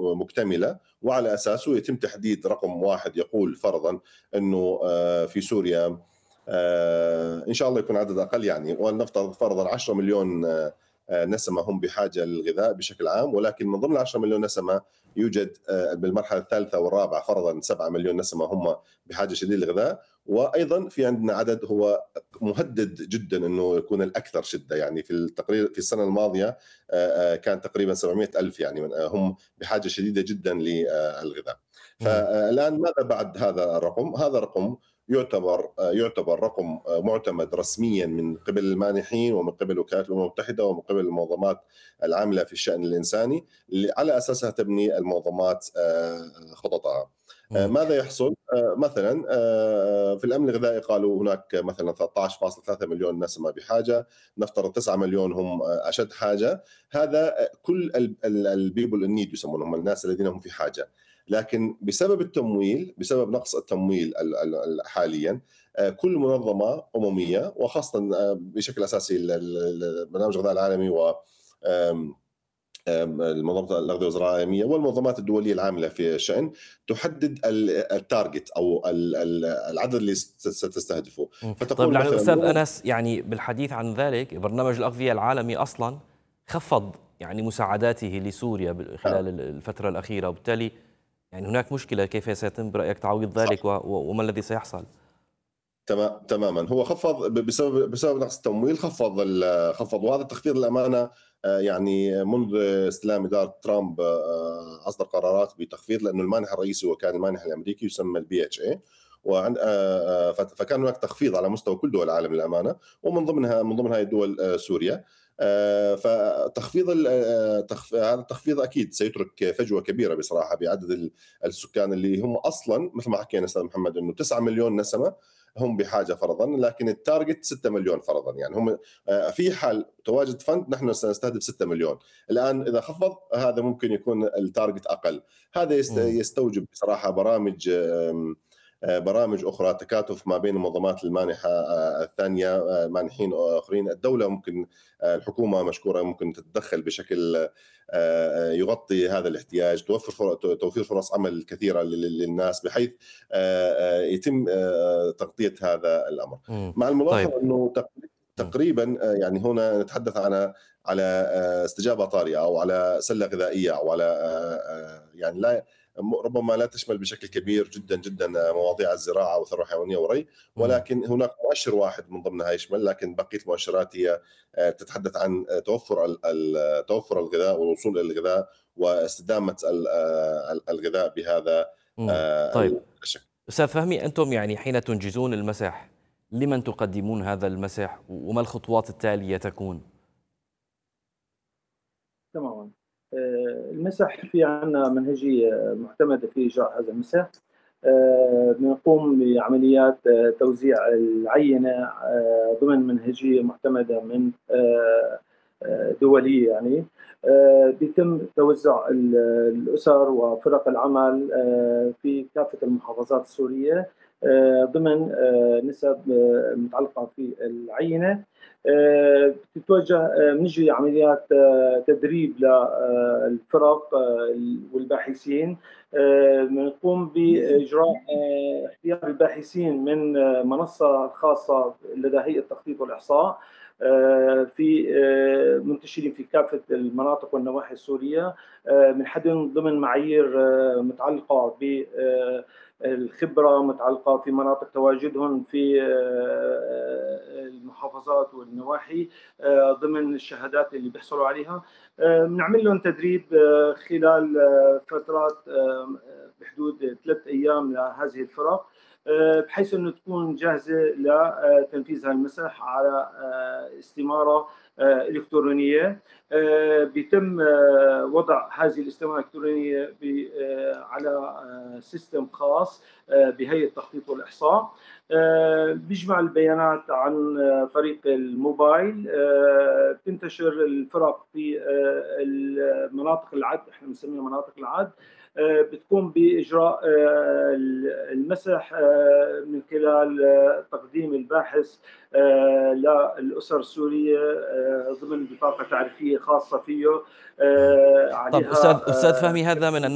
مكتملة، وعلى أساسه يتم تحديد رقم واحد يقول فرضا أنه في سوريا إن شاء الله يكون عدد أقل يعني، ولنفترض فرضا 10 مليون نسمة هم بحاجة للغذاء بشكل عام، ولكن من ضمن 10 مليون نسمة يوجد بالمرحلة الثالثة والرابعة فرضا 7 مليون نسمة هم بحاجة شديدة للغذاء. وأيضا في عندنا عدد هو مهدد جدا أنه يكون الأكثر شدة، يعني في التقرير في السنة الماضية كان تقريبا 700 ألف يعني هم بحاجة شديدة جدا للغذاء. فالآن ماذا بعد هذا الرقم؟ هذا الرقم يعتبر رقم معتمد رسميا من قبل المانحين ومن قبل وكالة الأمم المتحدة ومن قبل المنظمات العاملة في الشأن الإنساني، اللي على أساسها تبني المنظمات خططها. ماذا يحصل؟ مثلا في الأمن الغذائي قالوا هناك مثلا 13.3 مليون نسمة بحاجة، نفترض 9 مليون هم أشد حاجة. هذا كل البيبل النيد يسمونهم، الناس الذين هم في حاجة. لكن بسبب التمويل، بسبب نقص التمويل حاليا، كل منظمة أممية وخاصة بشكل أساسي برنامج الغذاء العالمي و المنظمة الأغذية والزراعة العالمية والمنظمات الدولية العاملة في الشأن تحدد التارجت أو العدد اللي ستستهدفه. طيب فتقول يعني مثلا أستاذ أنس، يعني بالحديث عن ذلك برنامج الأغذية العالمي أصلا خفض يعني مساعداته لسوريا خلال الفترة الأخيرة، وبالتالي يعني هناك مشكلة. كيف سيتم برأيك تعويض ذلك وما الذي سيحصل؟ تماما، هو خفض بسبب نقص التمويل، خفض. وهذا التخفيض الأمانة يعني منذ استلام إدارة ترامب أصدر قرارات بتخفيض، لأنه المانح الرئيسي وكان المانح الأمريكي يسمى البي اتش اي، فكان هناك تخفيض على مستوى كل دول العالم للأمانة، ومن ضمنها هذه الدول سوريا. فتخفيض هذا التخفيض اكيد سيترك فجوه كبيره بصراحه بعدد السكان اللي هم اصلا مثل ما حكينا استاذ محمد انه 9 مليون نسمه هم بحاجه فرضا، لكن التارجت 6 مليون فرضا. يعني هم في حال تواجد فند نحن سنستهدف 6 مليون. الان اذا خفض هذا ممكن يكون التارجت اقل. هذا يستوجب بصراحه برامج أخرى، تكاتف ما بين المنظمات المانحة الثانية، مانحين آخرين. الدولة ممكن الحكومة مشكورة ممكن تتدخل بشكل يغطي هذا الاحتياج، توفير فرص عمل كثيرة للناس بحيث يتم تغطية هذا الأمر. مع الملاحظة طيب. أنه تقريبا يعني هنا نتحدث على استجابة طارئة أو على سلة غذائية أو على يعني لا ربما لا تشمل بشكل كبير جدا جدا مواضيع الزراعه والثروه الحيوانيه والري، ولكن هناك مؤشر واحد من ضمنها يشمل، لكن بقيه المؤشرات هي تتحدث عن توفر الغذاء والوصول الى الغذاء واستدامه الغذاء بهذا طيب الشكل. أستاذ فهمي، أنتم يعني حين تنجزون المسح لمن تقدمون هذا المسح وما الخطوات التالية تكون؟ تماما. المسح في عنا منهجية معتمدة في إجراء هذا المسح. بنقوم بعمليات توزيع العينة ضمن منهجية معتمدة من دولية يعني. بيتم توزع الأسر وفرق العمل في كافة المحافظات السورية ضمن نسب متعلقة في العينة. بتتوجه بنجري عمليات تدريب للفرق والباحثين. بنقوم بإجراء اختيار الباحثين من منصة خاصة لدى هيئة التخطيط والإحصاء في منتشرين في كافة المناطق والنواحي السورية، بنحدد ضمن معايير متعلقة بالخبرة، متعلقة في مناطق تواجدهم في المحافظات والنواحي، ضمن الشهادات اللي بيحصلوا عليها. بنعمل لهم تدريب خلال فترات بحدود 3 أيام لهذه الفرق، بحيث أنه تكون جاهزة لتنفيذ المسح على استمارة إلكترونية. بيتم وضع هذه الاستمارة الإلكترونية على سيستم خاص بهيئة التخطيط والإحصاء، بيجمع البيانات عن طريق الموبايل. بتنتشر الفرق في المناطق العد، احنا بنسميها مناطق العد. بتقوم بإجراء المسح من خلال تقديم الباحث للأسر السورية ضمن بطاقة تعريفية خاصة فيه طب عليها أستاذ فهمي، هذا من